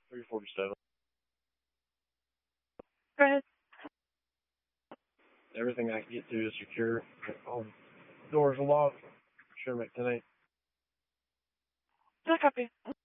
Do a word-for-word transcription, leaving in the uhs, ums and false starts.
three forty-seven. Go ahead. Everything I can get to is secure. All the doors are locked. Sure, make ten eight. I copy.